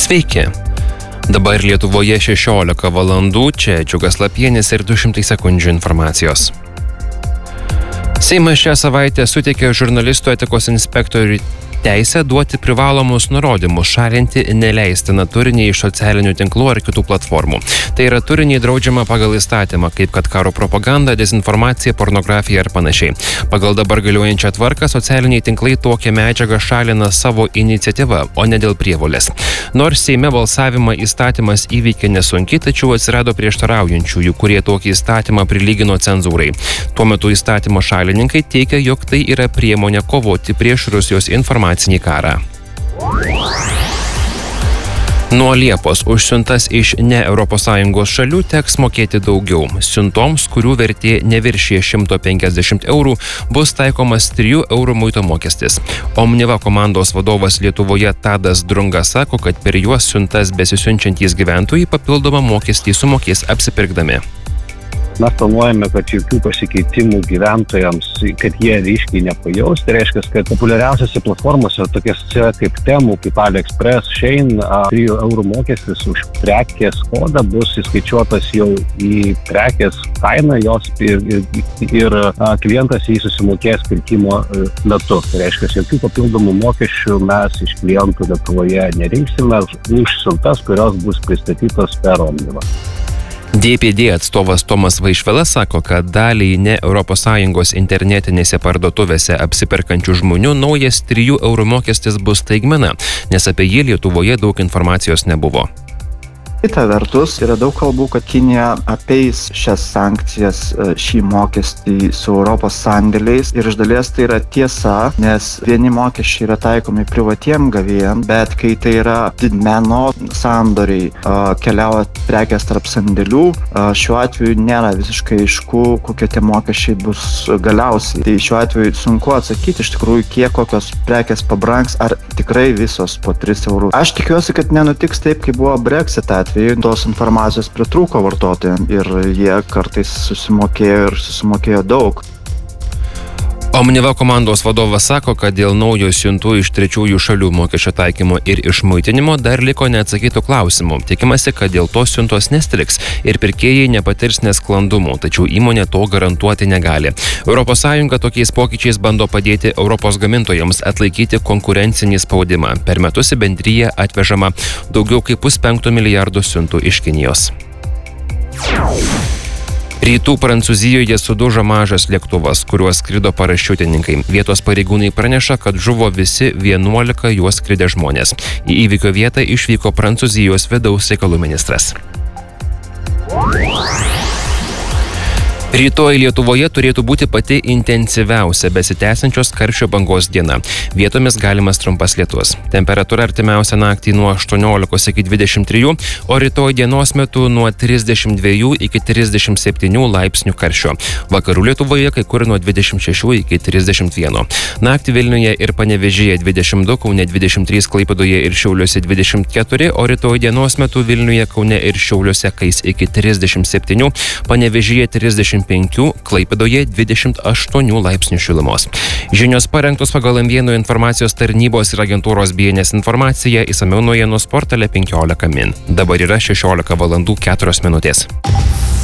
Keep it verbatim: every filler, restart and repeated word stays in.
Sveiki. Dabar Lietuvoje šešiolika valandų, čia Džiugas Lapienis ir du šimtai sekundžių informacijos. Seimas šią savaitę suteikė žurnalistų etikos inspektoriui teisę duoti privalomus nurodymus šalinti neleistiną turinį iš socialinių tinklų ar kitų platformų. Tai yra turinį draudžiama pagal įstatymą, kaip kad karo propaganda, dezinformacija, pornografija ir panašiai. Pagal dabar galiojančią tvarką socialiniai tinklai tokią medžiagą šalina savo iniciatyvą, o ne dėl prievolės. Nors Seime balsavimą įstatymas įveikė nesunkiai, tačiau atsirado prieštaraujančiųjų, kurie tokį įstatymą prilygino cenzūrai. Tuo metu įstatymo šalininkai teigia, jog tai yra priemonė kovoti prieš Rusijos informacinį karą. Nuo Liepos už siuntas iš ne Europos Sąjungos šalių teks mokėti daugiau. Siuntoms, kurių vertė neviršija šimto penkiasdešimt eurų, bus taikomas trijų eurų muito mokestis. Omniva komandos vadovas Lietuvoje Tadas Drunga sako, kad per juos siuntas besisiunčiantys gyventojai papildomą mokestį sumokės apsipirkdami. Mes planuojame, kad jokių pasikeitimų gyventojams, kad jie ryškiai nepajaus. Tai reiškia, kad populiariausiose platformose, tokiose kaip Temu, kaip AliExpress, Shein, trijų eurų mokestis už prekės kodą bus įskaičiuotas jau į prekės kainą jos ir, ir, ir klientas jį susimokės pirkimo metu. Tai reiškia, jokių papildomų mokesčių mes iš klientų Lietuvoje nerinksime už siuntas, kurios bus pristatytos per Omnivą. D P D atstovas Tomas Vaišvila sako, kad daliai ne Europos Sąjungos internetinėse parduotuvėse apsiperkančių žmonių naujas trijų eurų mokestis bus staigmena, nes apie jį Lietuvoje daug informacijos nebuvo. Kita vertus, yra daug kalbų, kad Kinija apeis šias sankcijas, šį mokestį su Europos sandėliais ir iš dalies tai yra tiesa, nes vieni mokesčiai yra taikomi privatiem gavėjams, bet kai tai yra didmeno sandoriai, keliauja prekės tarp sandėlių, šiuo atveju nėra visiškai aišku, kokie tie mokesčiai bus galiausiai. Tai šiuo atveju sunku atsakyti iš tikrųjų, kiek kokios prekės pabrangs, ar tikrai visos po tris eurų. Aš tikiuosi, kad nenutiks taip, kaip buvo Brexit atveju. Tos informacijos pritrūko vartotojams ir jie kartais susimokėjo ir susimokėjo daug. Omniva komandos vadovas sako, kad dėl naujo siuntų iš trečiųjų šalių mokesčio taikymo ir išmuitinimo dar liko neatsakytų klausimų. Tikimasi, kad dėl to siuntos nestriks ir pirkėjai nepatirs nesklandumų, tačiau įmonė to garantuoti negali. Europos Sąjunga tokiais pokyčiais bando padėti Europos gamintojams atlaikyti konkurencinį spaudimą. Per metus į bendriją atvežama daugiau kaip puspenkto milijardo siuntų iš Kinijos. Rytų Prancūzijoje sudužo mažas lėktuvas, kuriuo skrido parašiutininkai. Vietos pareigūnai praneša, kad žuvo visi vienuolika juos skridę žmonės. Į įvykio vietą išvyko Prancūzijos vidaus reikalų ministras. Rytoj Lietuvoje turėtų būti pati intensyviausia besitęsiančios karščio bangos diena. Vietomis galimas trumpas lietus. Temperatūra artimiausią naktį nuo aštuoniolikos iki dvidešimt trijų, o rytoj dienos metu nuo trisdešimt dviejų iki trisdešimt septynių laipsnių karščio. Vakarų Lietuvoje kai kur nuo dvidešimt šešių iki trisdešimt vieno. Naktį Vilniuje ir Panevėžyje dvidešimt du, Kaune dvidešimt trys, Klaipėdoje ir Šiauliuose dvidešimt keturi, o rytoj dienos metu Vilniuje, Kaune ir Šiauliuose kais iki trisdešimt septynių, Panevėžyje trisdešimt penkių, Klaipėdoje dvidešimt aštuonių laipsnių šilumos. Žinios parengtos pagal M vieno informacijos tarnybos ir agentūros B N S informaciją, išsamiau naujienų portale penkiolika min. Dabar yra šešiolika valandų keturios minutės.